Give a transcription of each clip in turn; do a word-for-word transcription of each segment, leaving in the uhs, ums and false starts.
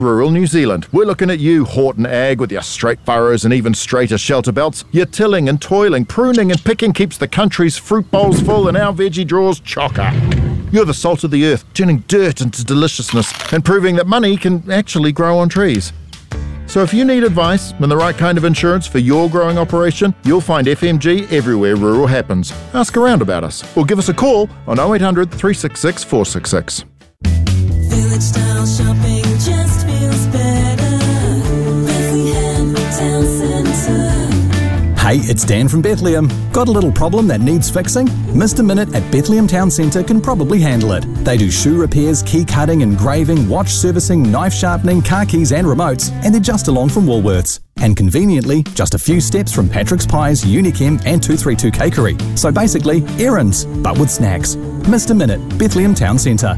Rural New Zealand. We're looking at you, Horton Ag, with your straight furrows and even straighter shelter belts. Your tilling and toiling, pruning and picking keeps the country's fruit bowls full and our veggie drawers chocker. You're the salt of the earth, turning dirt into deliciousness and proving that money can actually grow on trees. So if you need advice and the right kind of insurance for your growing operation, you'll find F M G everywhere rural happens. Ask around about us or give us a call on oh eight hundred, three six six, four six six. Village style shopping just feels better. Bethlehem Town Centre. Hey, it's Dan from Bethlehem. Got a little problem that needs fixing? Mister Minute at Bethlehem Town Centre can probably handle it. They do shoe repairs, key cutting, engraving, watch servicing, knife sharpening, car keys and remotes, and they're just along from Woolworths. And conveniently, just a few steps from Patrick's Pies, Unichem and two three two Cakery. So basically, errands, but with snacks. Mister Minute, Bethlehem Town Centre.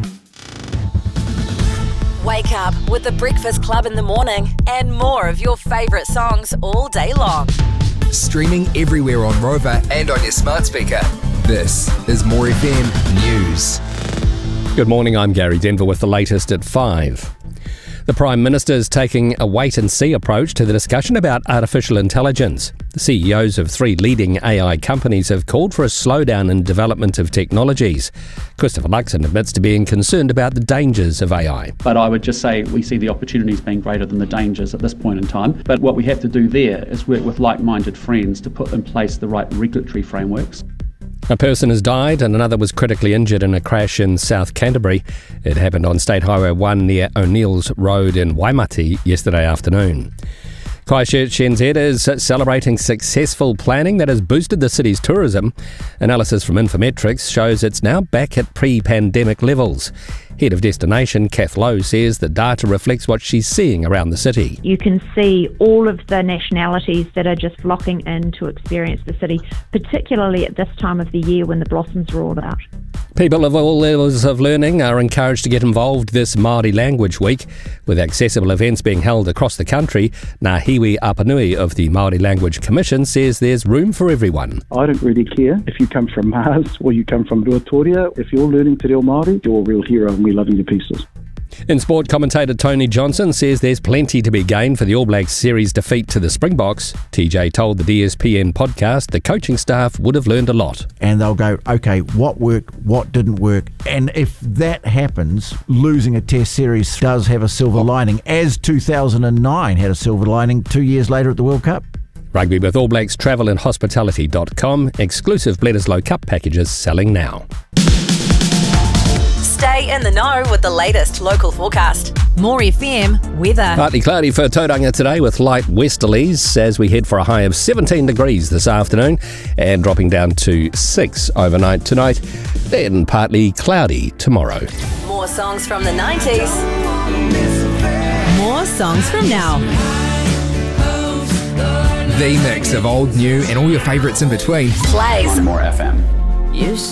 Wake up with the Breakfast Club in the morning and more of your favourite songs all day long. Streaming everywhere on Rover and on your smart speaker. This is More F M News. Good morning, I'm Gary Denver with the latest at five. The Prime Minister is taking a wait-and-see approach to the discussion about artificial intelligence. The C E Os of three leading A I companies have called for a slowdown in development of technologies. Christopher Luxon admits to being concerned about the dangers of A I. But I would just say we see the opportunities being greater than the dangers at this point in time. But what we have to do there is work with like-minded friends to put in place the right regulatory frameworks. A person has died and another was critically injured in a crash in South Canterbury. It happened on State Highway one near O'Neill's Road in Waimati yesterday afternoon. Christchurch N Z is celebrating successful planning that has boosted the city's tourism. Analysis from Infometrics shows it's now back at pre-pandemic levels. Head of Destination, Kath Lowe, says the data reflects what she's seeing around the city. You can see all of the nationalities that are just flocking in to experience the city, particularly at this time of the year when the blossoms are all out. People of all levels of learning are encouraged to get involved this Māori Language Week, with accessible events being held across the country. Nahiwi Apanui of the Māori Language Commission says there's room for everyone. I don't really care if you come from Mars or you come from Ruatoria. If you're learning te reo Māori, you're a real hero and we're loving you pieces. In sport, commentator Tony Johnson says there's plenty to be gained for the All Blacks series defeat to the Springboks. T J told the D S P N podcast the coaching staff would have learned a lot. And they'll go, okay, what worked, what didn't work? And if that happens, losing a test series does have a silver lining, as two thousand nine had a silver lining two years later at the World Cup. Rugby with All Blacks travel and hospitality dot com. Exclusive Bledisloe Cup packages selling now. Stay in the know with the latest local forecast. More F M weather. Partly cloudy for Tauranga today with light westerlies as we head for a high of seventeen degrees this afternoon and dropping down to six overnight tonight. Then partly cloudy tomorrow. More songs from the nineties. More songs from now. The mix of old, new and all your favourites in between. Plays More F M. You